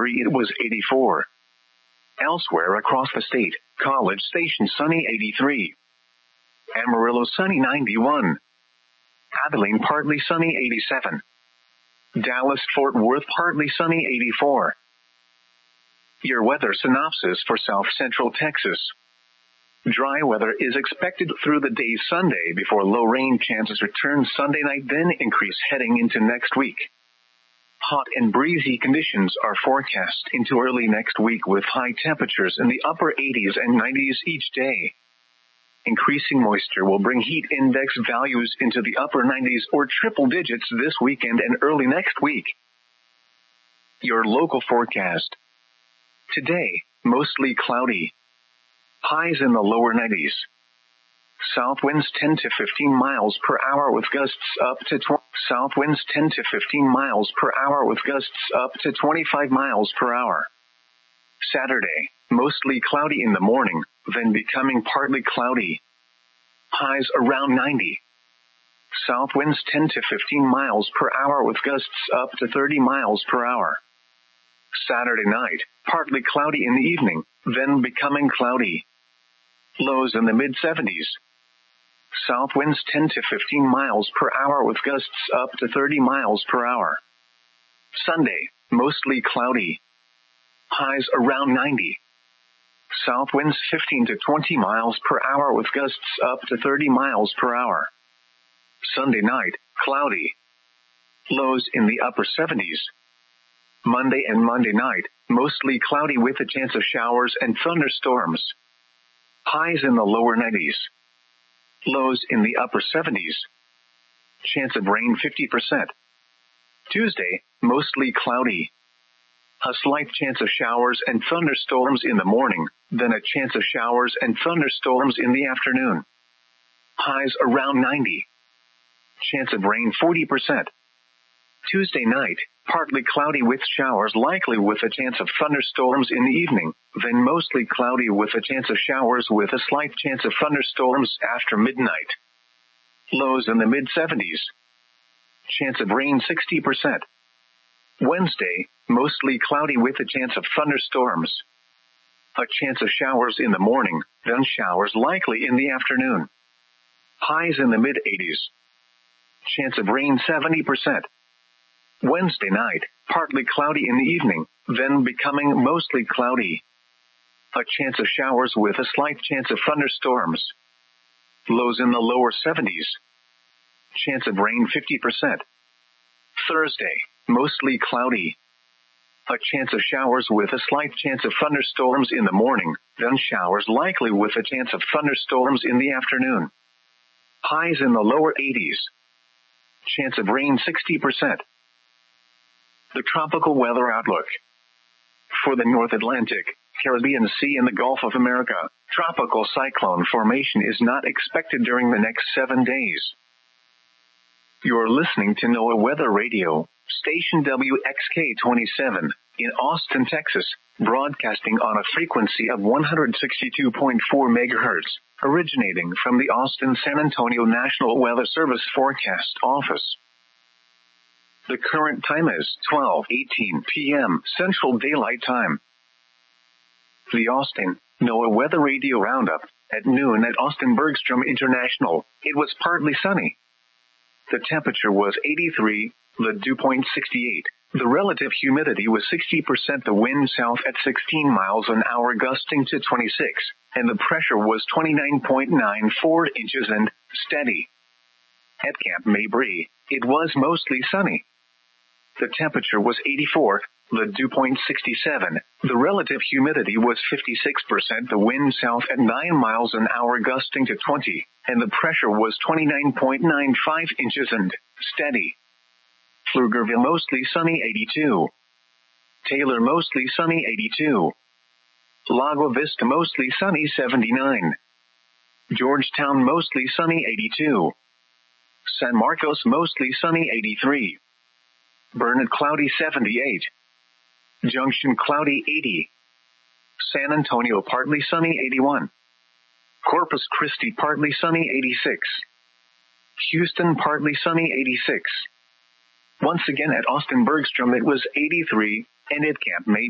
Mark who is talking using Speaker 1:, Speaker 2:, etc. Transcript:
Speaker 1: Bree, it was 84. Elsewhere across the state, College Station sunny 83. Amarillo sunny 91. Abilene partly sunny 87. Dallas-Fort Worth partly sunny 84. Your weather synopsis for South Central Texas. Dry weather is expected through the day Sunday before low rain chances return Sunday night, then increase heading into next week. Hot and breezy conditions are forecast into early next week with high temperatures in the upper 80s and 90s each day. Increasing moisture will bring heat index values into the upper 90s or triple digits this weekend and early next week. Your local forecast. Today, mostly cloudy. Highs in the lower 90s. South winds 10 to 15 miles per hour with gusts up to 25 miles per hour. Saturday, mostly cloudy in the morning, then becoming partly cloudy. Highs around 90. South winds 10 to 15 miles per hour with gusts up to 30 miles per hour. Saturday night, partly cloudy in the evening, then becoming cloudy. Lows in the mid-70s. South winds 10 to 15 miles per hour with gusts up to 30 miles per hour. Sunday, mostly cloudy. Highs around 90. South winds 15 to 20 miles per hour with gusts up to 30 miles per hour. Sunday night, cloudy. Lows in the upper 70s. Monday and Monday night, mostly cloudy with a chance of showers and thunderstorms. Highs in the lower 90s. Lows in the upper 70s. Chance of rain 50%. Tuesday, mostly cloudy. A slight chance of showers and thunderstorms in the morning, then a chance of showers and thunderstorms in the afternoon. Highs around 90. Chance of rain 40%. Tuesday night, partly cloudy with showers likely with a chance of thunderstorms in the evening, then mostly cloudy with a chance of showers with a slight chance of thunderstorms after midnight. Lows in the mid-70s. Chance of rain 60%. Wednesday, mostly cloudy with a chance of thunderstorms. A chance of showers in the morning, then showers likely in the afternoon. Highs in the mid-80s. Chance of rain 70%. Wednesday night, partly cloudy in the evening, then becoming mostly cloudy. A chance of showers with a slight chance of thunderstorms. Lows in the lower 70s. Chance of rain 50%. Thursday, mostly cloudy. A chance of showers with a slight chance of thunderstorms in the morning, then showers likely with a chance of thunderstorms in the afternoon. Highs in the lower 80s. Chance of rain 60%. The tropical weather outlook. For the North Atlantic, Caribbean Sea and the Gulf of America, tropical cyclone formation is not expected during the next 7 days. You're listening to NOAA Weather Radio, station WXK-27, in Austin, Texas, broadcasting on a frequency of 162.4 MHz, originating from the Austin-San Antonio National Weather Service Forecast Office. The current time is 12:18 p.m. Central Daylight Time. The Austin NOAA Weather Radio Roundup. At noon at Austin Bergstrom International, it was partly sunny. The temperature was 83, the dew point 68. The relative humidity was 60%, the wind south at 16 miles an hour gusting to 26, and the pressure was 29.94 inches and steady. At Camp Mabry, it was mostly sunny. The temperature was 84, the dew point 67. The relative humidity was 56%, the wind south at 9 miles an hour gusting to 20, and the pressure was 29.95 inches and steady. Pflugerville mostly sunny 82. Taylor mostly sunny 82. Lago Vista mostly sunny 79. Georgetown mostly sunny 82. San Marcos mostly sunny 83. Burnett cloudy 78. Junction cloudy 80. San Antonio partly sunny 81. Corpus Christi partly sunny 86. Houston partly sunny 86. Once again at Austin Bergstrom it was 83, and at Camp Mabry